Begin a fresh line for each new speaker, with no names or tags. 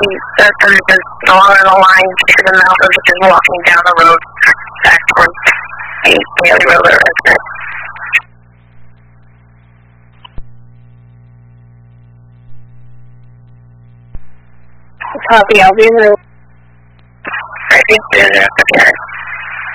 the person is along the line to the mouth of just walking down the road back towards the Daily Roller residence. Copy, I'll be in the... Right,